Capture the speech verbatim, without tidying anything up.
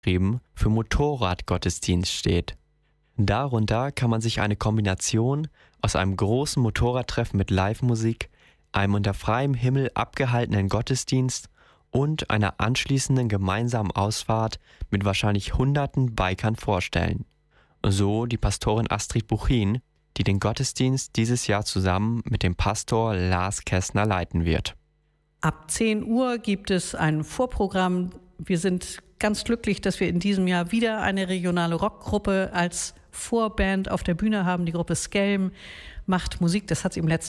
für Motorradgottesdienst steht. Darunter kann man sich eine Kombination aus einem großen Motorradtreffen mit Live-Musik, einem unter freiem Himmel abgehaltenen Gottesdienst und einer anschließenden gemeinsamen Ausfahrt mit wahrscheinlich hunderten Bikern vorstellen. So die Pastorin Astrid Buchin, die den Gottesdienst dieses Jahr zusammen mit dem Pastor Lars Kestner leiten wird. Ab zehn Uhr gibt es ein Vorprogramm. Wir sind ganz glücklich, dass wir in diesem Jahr wieder eine regionale Rockgruppe als Vorband auf der Bühne haben. Die Gruppe Skelm macht Musik, das hat es im letzten